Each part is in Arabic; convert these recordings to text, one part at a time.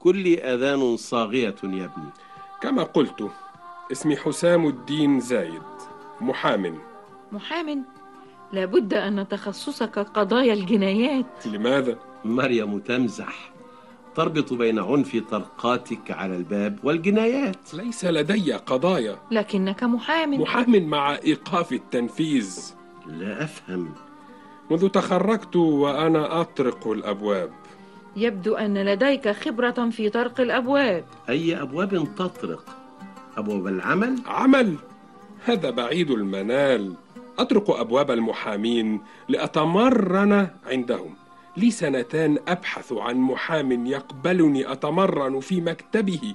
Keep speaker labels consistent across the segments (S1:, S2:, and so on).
S1: للكل آذان صاغية يا ابني.
S2: كما قلت، اسمي حسام الدين زايد، محام.
S3: محام؟ لابد أن تخصصك قضايا الجنايات.
S2: لماذا؟
S1: مريم تمزح، تربط بين عنف طرقاتك على الباب والجنايات.
S2: ليس لدي قضايا.
S3: لكنك محام.
S2: محام مع إيقاف التنفيذ.
S1: لا أفهم.
S2: منذ تخرجت وأنا أطرق الأبواب.
S3: يبدو أن لديك خبرة في طرق الأبواب.
S1: أي أبواب تطرق؟ أبواب العمل؟
S2: عمل؟ هذا بعيد المنال. أطرق أبواب المحامين لأتمرن عندهم. لي 2 أبحث عن محام يقبلني أتمرن في مكتبه.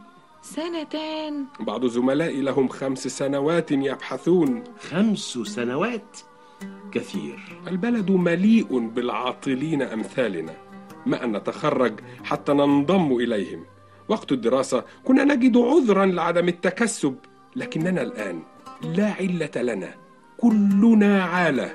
S3: 2
S2: بعض زملائي لهم 5 سنوات يبحثون.
S1: 5 سنوات؟ كثير.
S2: البلد مليء بالعاطلين أمثالنا، ما أن نتخرج حتى ننضم إليهم. وقت الدراسة كنا نجد عذرا لعدم التكسب، لكننا الآن لا علة لنا، كلنا عالة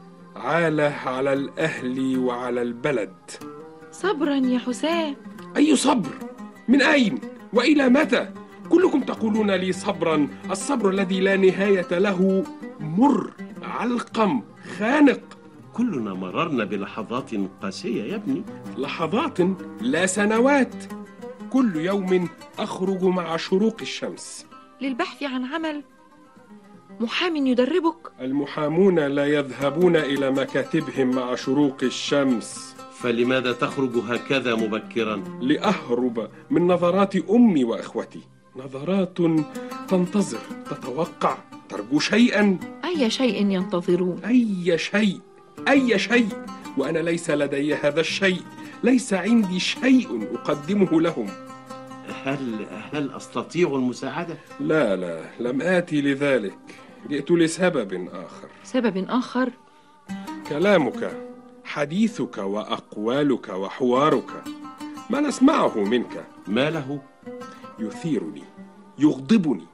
S2: على الأهل وعلى البلد.
S3: صبرا يا حسام.
S2: أي صبر؟ من أين؟ وإلى متى؟ كلكم تقولون لي صبرا. الصبر الذي لا نهاية له مر، علقم، خانق.
S1: كلنا مررنا بلحظات قاسية يا ابني.
S2: لحظات لا سنوات. كل يوم أخرج مع شروق الشمس
S3: للبحث عن عمل. محام يدربك؟
S2: المحامون لا يذهبون إلى مكاتبهم مع شروق الشمس.
S1: فلماذا تخرج هكذا مبكرا؟
S2: لأهرب من نظرات أمي وإخوتي. نظرات تنتظر، تتوقع، ترجو شيئا.
S3: أي شيء ينتظرون؟
S2: أي شيء، وأنا ليس لدي هذا الشيء. ليس عندي شيء أقدمه لهم.
S1: هل أستطيع المساعدة؟
S2: لا، لم آتي لذلك. جئت لسبب آخر.
S3: سبب آخر؟
S2: كلامك، حديثك وأقوالك وحوارك، ما نسمعه منك.
S1: ما له؟
S2: يثيرني، يغضبني،